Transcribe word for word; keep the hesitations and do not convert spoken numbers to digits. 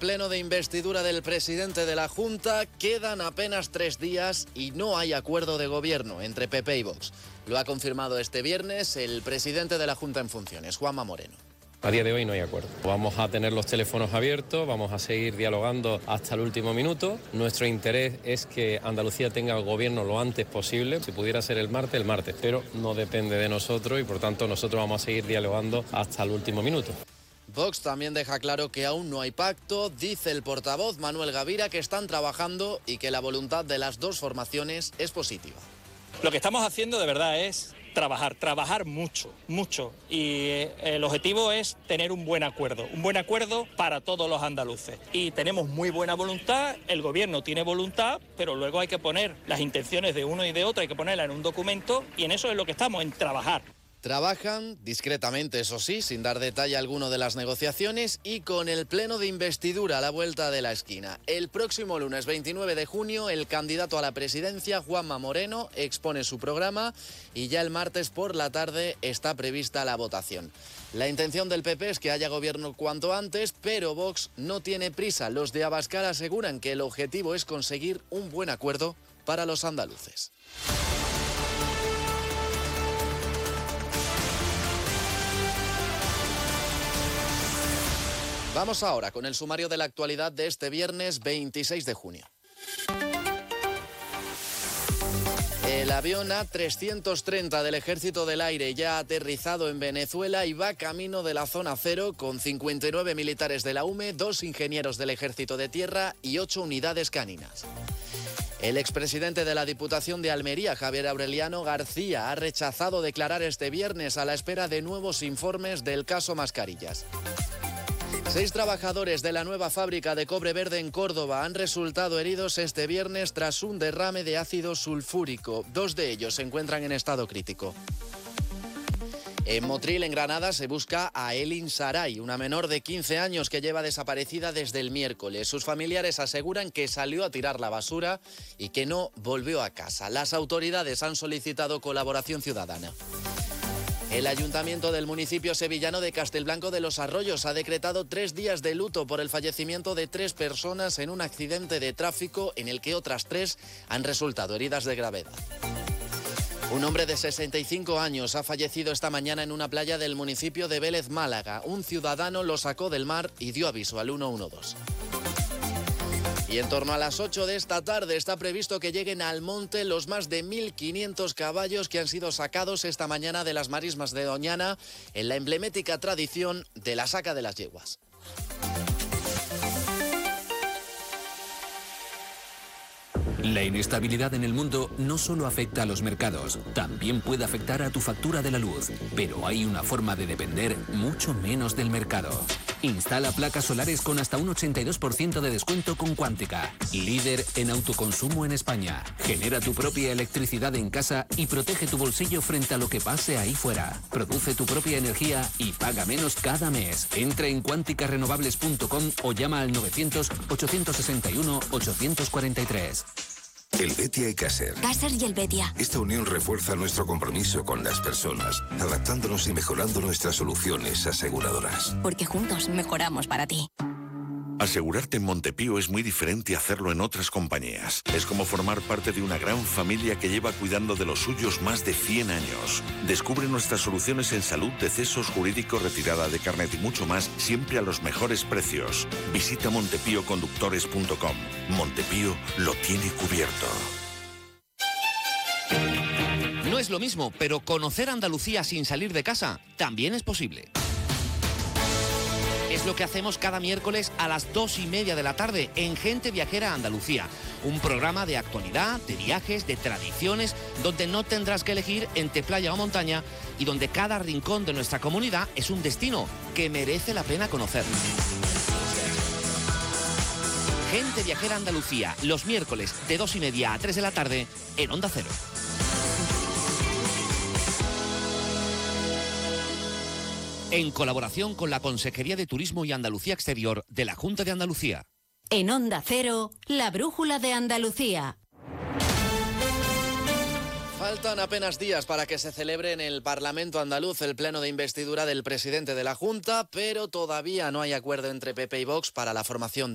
pleno de investidura del presidente de la Junta. Quedan apenas tres días y no hay acuerdo de gobierno entre P P y Vox. Lo ha confirmado este viernes el presidente de la Junta en funciones, Juanma Moreno. A día de hoy no hay acuerdo. Vamos a tener los teléfonos abiertos, vamos a seguir dialogando hasta el último minuto. Nuestro interés es que Andalucía tenga el gobierno lo antes posible. Si pudiera ser el martes, el martes, pero no depende de nosotros y por tanto nosotros vamos a seguir dialogando hasta el último minuto. Vox también deja claro que aún no hay pacto. Dice el portavoz Manuel Gavira que están trabajando y que la voluntad de las dos formaciones es positiva. Lo que estamos haciendo de verdad es trabajar, trabajar mucho, mucho. Y el objetivo es tener un buen acuerdo, un buen acuerdo para todos los andaluces. Y tenemos muy buena voluntad, el gobierno tiene voluntad, pero luego hay que poner las intenciones de uno y de otro, hay que ponerlas en un documento y en eso es lo que estamos, en trabajar. Trabajan discretamente, eso sí, sin dar detalle alguno de las negociaciones y con el pleno de investidura a la vuelta de la esquina. El próximo lunes veintinueve de junio, el candidato a la presidencia, Juanma Moreno, expone su programa y ya el martes por la tarde está prevista la votación. La intención del P P es que haya gobierno cuanto antes, pero Vox no tiene prisa. Los de Abascal aseguran que el objetivo es conseguir un buen acuerdo para los andaluces. Vamos ahora con el sumario de la actualidad de este viernes veintiséis de junio. El avión A trescientos treinta del Ejército del Aire ya ha aterrizado en Venezuela y va camino de la zona cero con cincuenta y nueve militares de la U M E, dos ingenieros del Ejército de Tierra y ocho unidades caninas. El expresidente de la Diputación de Almería, Javier Aureliano García, ha rechazado declarar este viernes a la espera de nuevos informes del caso Mascarillas. Seis trabajadores de la nueva fábrica de cobre verde en Córdoba han resultado heridos este viernes tras un derrame de ácido sulfúrico. Dos de ellos se encuentran en estado crítico. En Motril, en Granada, se busca a Elin Saray, una menor de quince años que lleva desaparecida desde el miércoles. Sus familiares aseguran que salió a tirar la basura y que no volvió a casa. Las autoridades han solicitado colaboración ciudadana. El ayuntamiento del municipio sevillano de Castelblanco de los Arroyos ha decretado tres días de luto por el fallecimiento de tres personas en un accidente de tráfico en el que otras tres han resultado heridas de gravedad. Un hombre de sesenta y cinco años ha fallecido esta mañana en una playa del municipio de Vélez, Málaga. Un ciudadano lo sacó del mar y dio aviso al uno uno dos. Y en torno a las ocho de esta tarde está previsto que lleguen al monte los más de mil quinientos caballos que han sido sacados esta mañana de las marismas de Doñana en la emblemática tradición de la saca de las yeguas. La inestabilidad en el mundo no solo afecta a los mercados, también puede afectar a tu factura de la luz. Pero hay una forma de depender mucho menos del mercado. Instala placas solares con hasta un ochenta y dos por ciento de descuento con Cuántica, líder en autoconsumo en España. Genera tu propia electricidad en casa y protege tu bolsillo frente a lo que pase ahí fuera. Produce tu propia energía y paga menos cada mes. Entra en cuántica renovables punto com o llama al novecientos, ochocientos sesenta y uno, ochocientos cuarenta y tres. El Betia y Caser. Caser y el Betia. Esta unión refuerza nuestro compromiso con las personas, adaptándonos y mejorando nuestras soluciones aseguradoras. Porque juntos mejoramos para ti. Asegurarte en Montepío es muy diferente a hacerlo en otras compañías. Es como formar parte de una gran familia que lleva cuidando de los suyos más de cien años. Descubre nuestras soluciones en salud, decesos, jurídico, retirada de carnet y mucho más, siempre a los mejores precios. Visita montepío conductores punto com. Montepío lo tiene cubierto. No es lo mismo, pero conocer Andalucía sin salir de casa también es posible. Es lo que hacemos cada miércoles a las dos y media de la tarde en Gente Viajera Andalucía. Un programa de actualidad, de viajes, de tradiciones, donde no tendrás que elegir entre playa o montaña y donde cada rincón de nuestra comunidad es un destino que merece la pena conocer. Gente Viajera Andalucía, los miércoles de dos y media a tres de la tarde en Onda Cero. En colaboración con la Consejería de Turismo y Andalucía Exterior de la Junta de Andalucía. En Onda Cero, la brújula de Andalucía. Faltan apenas días para que se celebre en el Parlamento andaluz el pleno de investidura del presidente de la Junta, pero todavía no hay acuerdo entre P P y Vox para la formación